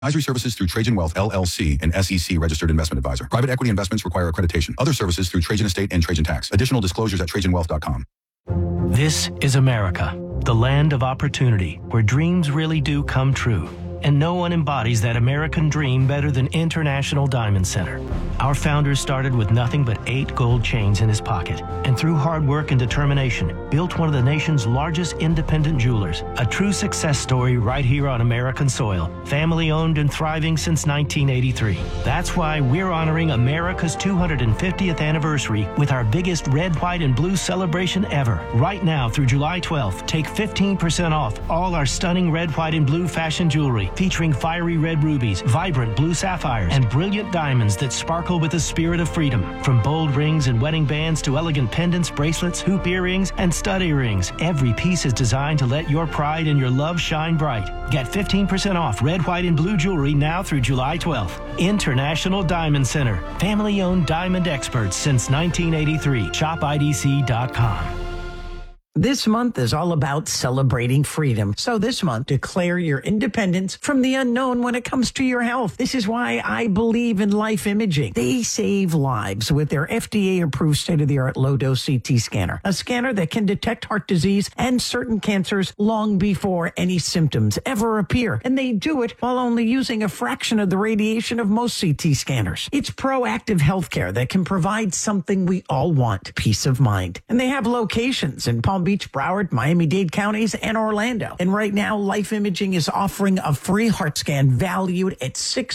Advisory services through Trajan Wealth, LLC, an SEC registered investment advisor. Private equity investments require accreditation. Other services through Trajan Estate and Trajan Tax. Additional disclosures at TrajanWealth.com. This is America, the land of opportunity, where dreams really do come true. And no one embodies that American dream better than International Diamond Center. Our founder started with nothing but 8 gold chains in his pocket, and through hard work and determination, built one of the nation's largest independent jewelers. A true success story right here on American soil. Family owned and thriving since 1983. That's why we're honoring America's 250th anniversary with our biggest red, white, and blue celebration ever. Right now through July 12th, take 15% off all our stunning red, white, and blue fashion jewelry, featuring fiery red rubies, vibrant blue sapphires, and brilliant diamonds that sparkle with the spirit of freedom. From bold rings and wedding bands to elegant pendants, bracelets, hoop earrings, and stud earrings, every piece is designed to let your pride and your love shine bright. Get 15% off red, white, and blue jewelry now through July 12th. International Diamond Center. Family-owned diamond experts since 1983. ShopIDC.com. This month is all about celebrating freedom. So this month, declare your independence from the unknown when it comes to your health. This is why I believe in Life Imaging. They save lives with their FDA-approved state-of-the-art low-dose CT scanner, a scanner that can detect heart disease and certain cancers long before any symptoms ever appear. And they do it while only using a fraction of the radiation of most CT scanners. It's proactive healthcare that can provide something we all want, peace of mind. And they have locations in Palm Beach, Broward, Miami-Dade counties, and Orlando. And right now, Life Imaging is offering a free heart scan valued at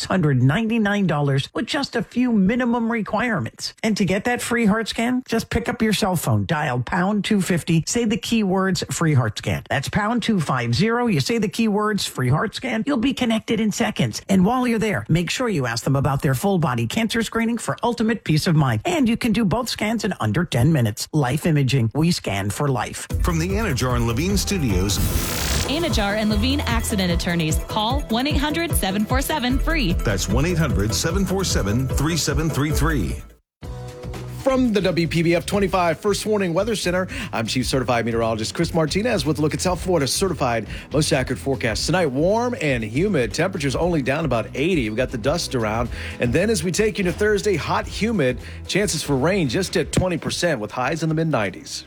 $699 with just a few minimum requirements. And to get that free heart scan, just pick up your cell phone, dial pound 250, say the keywords free heart scan. That's pound 250. You say the keywords free heart scan, you'll be connected in seconds. And while you're there, make sure you ask them about their full body cancer screening for ultimate peace of mind. And you can do both scans in under 10 minutes. Life Imaging, we scan for life. From the Anajar and Levine Studios. Anajar and Levine Accident Attorneys. Call 1-800-747-FREE. That's 1-800-747-3733. From the WPBF 25 First Warning Weather Center, I'm Chief Certified Meteorologist Chris Martinez with a look at South Florida's certified most accurate forecast. Tonight, warm and humid. Temperatures only down about 80. We've got the dust around. And then as we take you to Thursday, hot, humid. Chances for rain just at 20% with highs in the mid-90s.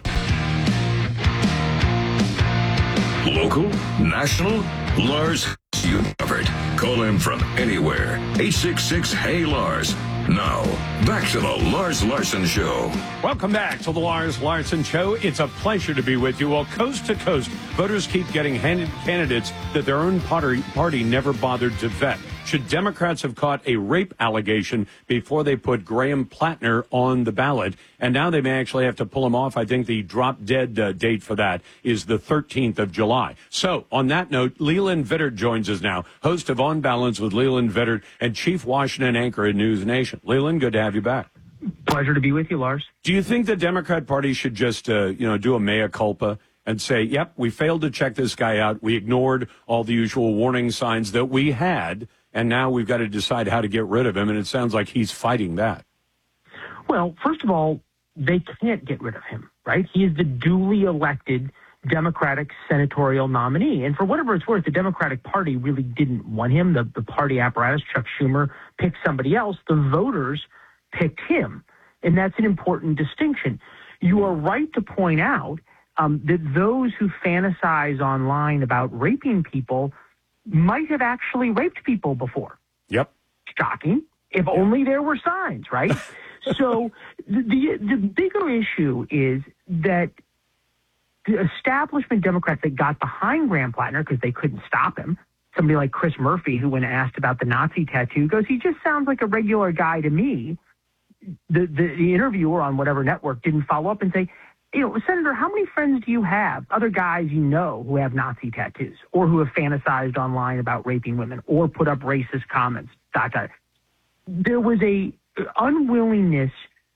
Local, national, Lars, you covered. Call him from anywhere. 866-HEY-LARS. Now, back to the Lars Larson Show. Welcome back to the Lars Larson Show. It's a pleasure to be with you. Well, coast to coast, voters keep getting handed candidates that their own party never bothered to vet. Should Democrats have caught a rape allegation before they put Graham Plattner on the ballot? And now they may actually have to pull him off. I think the drop-dead date for that is the 13th of July. So, on that note, Leland Vittert joins us now, host of On Balance with Leland Vittert and chief Washington anchor at News Nation. Leland, good to have you back. Pleasure to be with you, Lars. Do you think the Democrat Party should just, do a mea culpa and say, yep, we failed to check this guy out. We ignored all the usual warning signs that we had, and now we've got to decide how to get rid of him, and it sounds like he's fighting that. Well, first of all, they can't get rid of him, right? He is the duly elected Democratic senatorial nominee. And for whatever it's worth, the Democratic Party really didn't want him. The party apparatus, Chuck Schumer, picked somebody else. The voters picked him. And that's an important distinction. You are right to point out that those who fantasize online about raping people might have actually raped people before. Yep. Shocking. If only there were signs, right? So the bigger issue is that the establishment Democrats that got behind Graham Plattner because they couldn't stop him, somebody like Chris Murphy, who when asked about the Nazi tattoo, goes, he just sounds like a regular guy to me. The interviewer on whatever network didn't follow up and say, Senator, how many friends do you have, other guys you know who have Nazi tattoos or who have fantasized online about raping women or put up racist comments, ... There was a unwillingness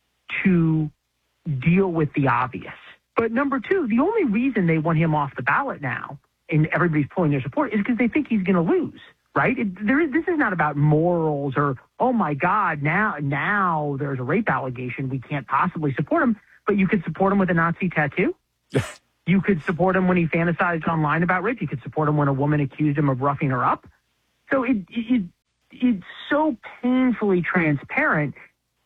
to deal with the obvious. But number two, the only reason they want him off the ballot now, and everybody's pulling their support, is because they think he's going to lose, right? This is not about morals or, oh, my God, now there's a rape allegation. We can't possibly support him. But you could support him with a Nazi tattoo. You could support him when he fantasized online about rape. You could support him when a woman accused him of roughing her up. So it's so painfully transparent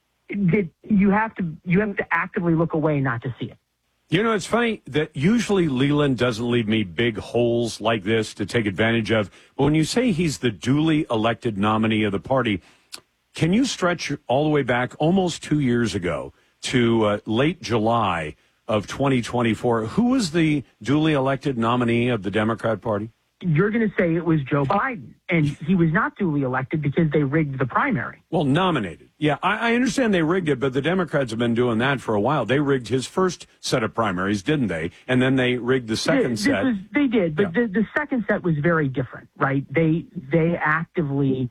that you have to actively look away not to see it. You know, it's funny that usually Leland doesn't leave me big holes like this to take advantage of. But when you say he's the duly elected nominee of the party, can you stretch all the way back almost 2 years ago to late July of 2024? Who was the duly elected nominee of the Democrat Party? You're going to say it was Joe Biden, and he was not duly elected because they rigged the primary. Well, nominated. Yeah, I understand they rigged it, but the Democrats have been doing that for a while. They rigged his first set of primaries, didn't they? And then they rigged the second set. They did, but the second set was very different, right? They actively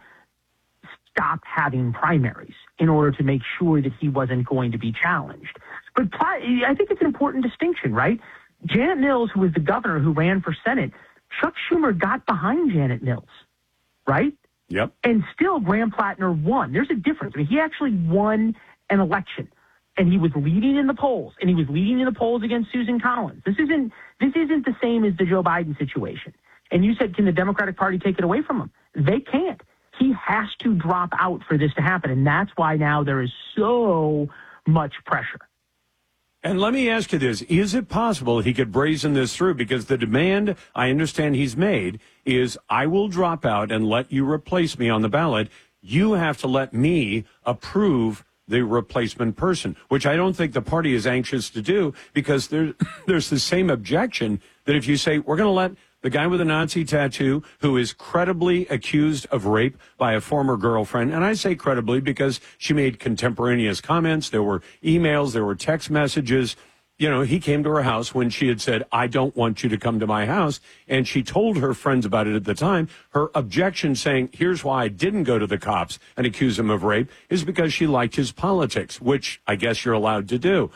stopped having primaries in order to make sure that he wasn't going to be challenged. But I think it's an important distinction, right? Janet Mills, who was the governor who ran for Senate, Chuck Schumer got behind Janet Mills, right? Yep. And still Graham Plattner won. There's a difference. I mean, he actually won an election, and he was leading in the polls, and he was leading in the polls against Susan Collins. This isn't the same as the Joe Biden situation. And you said, can the Democratic Party take it away from him? They can't. He has to drop out for this to happen, and that's why now there is so much pressure. And let me ask you this. Is it possible he could brazen this through? Because the demand I understand he's made is I will drop out and let you replace me on the ballot. You have to let me approve the replacement person, which I don't think the party is anxious to do because there's the same objection that if you say we're going to let the guy with a Nazi tattoo who is credibly accused of rape by a former girlfriend. And I say credibly because she made contemporaneous comments. There were emails, there were text messages. You know, he came to her house when she had said, I don't want you to come to my house. And she told her friends about it at the time. Her objection saying, here's why I didn't go to the cops and accuse him of rape is because she liked his politics, which I guess you're allowed to do.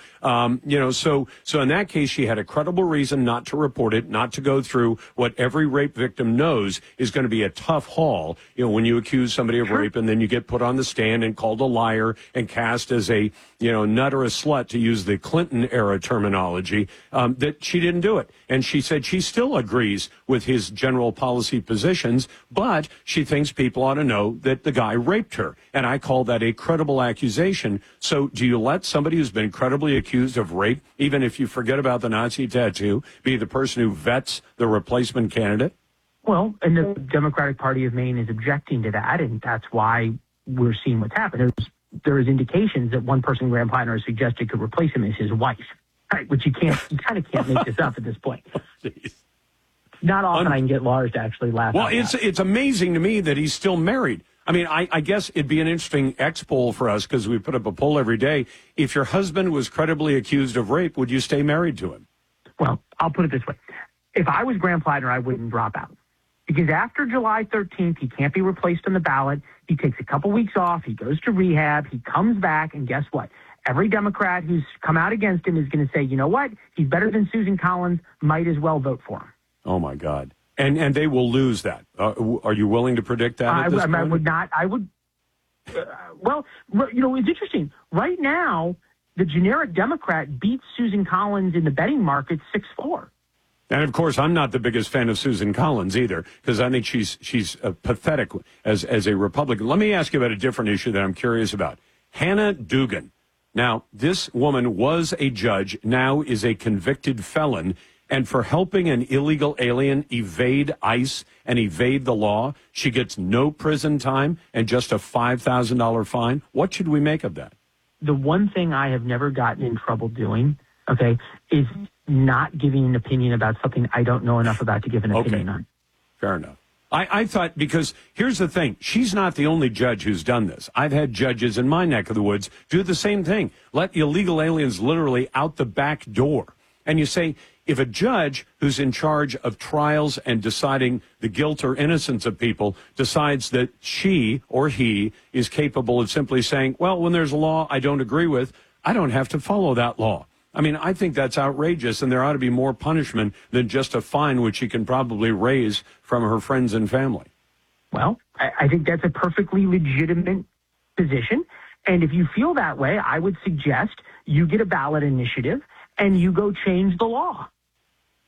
So in that case, she had a credible reason not to report it, not to go through what every rape victim knows is going to be a tough haul. You know, when you accuse somebody of rape and then you get put on the stand and called a liar and cast as a, nut or a slut, to use the Clinton era terminology, that she didn't do it. And she said she still agrees with his general policy positions, but she thinks people ought to know that the guy raped her. And I call that a credible accusation. So do you let somebody who's been credibly accused of rape, even if you forget about the Nazi tattoo, be the person who vets the replacement candidate? Well, and the Democratic Party of Maine is objecting to that, and that's why we're seeing what's happened. There is indications that one person Graham Plattner has suggested could replace him as his wife, right? Which you kind of can't make this up at this point. Jeez. Not often I can get Lars to actually laugh. Well, it's amazing to me that he's still married. I mean, I guess it'd be an interesting X poll for us because we put up a poll every day. If your husband was credibly accused of rape, would you stay married to him? Well, I'll put it this way. If I was Graham Plattner, I wouldn't drop out. Because after July 13th, he can't be replaced on the ballot. He takes a couple weeks off. He goes to rehab. He comes back. And guess what? Every Democrat who's come out against him is going to say, you know what? He's better than Susan Collins. Might as well vote for him. Oh, my God. And they will lose that. Are you willing to predict that at this point? I would not. I would. It's interesting. Right now, the generic Democrat beats Susan Collins in the betting market 6-4. And, of course, I'm not the biggest fan of Susan Collins either, because I think she's pathetic as a Republican. Let me ask you about a different issue that I'm curious about. Hannah Dugan. Now, this woman was a judge, now is a convicted felon, and for helping an illegal alien evade ICE and evade the law, she gets no prison time and just a $5,000 fine. What should we make of that? The one thing I have never gotten in trouble doing, is not giving an opinion about something I don't know enough about to give an opinion on. Fair enough. I thought, because here's the thing, she's not the only judge who's done this. I've had judges in my neck of the woods do the same thing. Let illegal aliens literally out the back door. And you say, if a judge who's in charge of trials and deciding the guilt or innocence of people decides that she or he is capable of simply saying, well, when there's a law I don't agree with, I don't have to follow that law. I mean, I think that's outrageous, and there ought to be more punishment than just a fine, which she can probably raise from her friends and family. Well, I think that's a perfectly legitimate position. And if you feel that way, I would suggest you get a ballot initiative and you go change the law.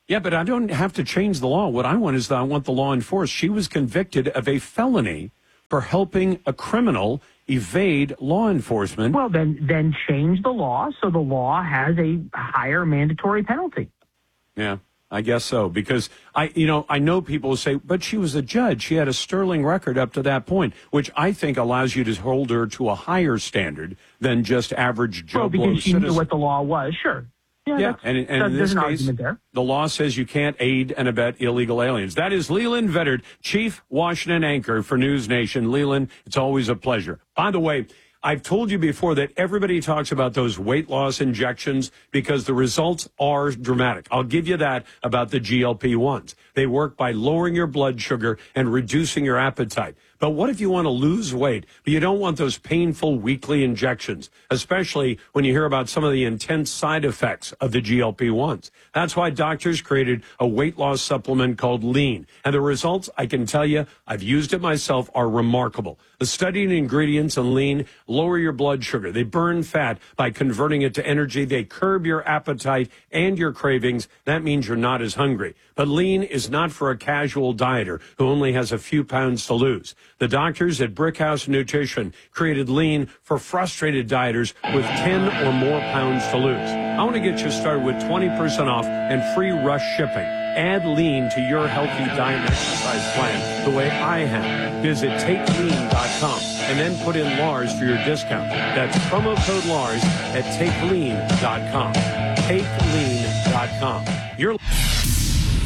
Yeah, but I don't have to change the law. What I want is that I want the law enforced. She was convicted of a felony for helping a criminal evade law enforcement. Well, then change the law so the law has a higher mandatory penalty. Yeah, I guess so. Because I know people say, but she was a judge. She had a sterling record up to that point, which I think allows you to hold her to a higher standard than just average Joe Blow because she citizen. knew what the law was. Sure. Yeah, and in this an case, argument there. the law says you can't aid and abet illegal aliens. That is Leland Veddard, Chief Washington Anchor for News Nation. Leland, it's always a pleasure. By the way, I've told you before that everybody talks about those weight loss injections because the results are dramatic. I'll give you that about the GLP-1s. They work by lowering your blood sugar and reducing your appetite. But what if you want to lose weight, but you don't want those painful weekly injections, especially when you hear about some of the intense side effects of the GLP-1s? That's why doctors created a weight loss supplement called Lean. And the results, I can tell you, I've used it myself, are remarkable. The studied ingredients in Lean lower your blood sugar. They burn fat by converting it to energy. They curb your appetite and your cravings. That means you're not as hungry. But Lean is not for a casual dieter who only has a few pounds to lose. The doctors at Brickhouse Nutrition created Lean for frustrated dieters with 10 or more pounds to lose. I want to get you started with 20% off and free rush shipping. Add Lean to your healthy diet and exercise plan the way I have. Visit TakeLean.com and then put in Lars for your discount. That's promo code Lars at TakeLean.com. TakeLean.com.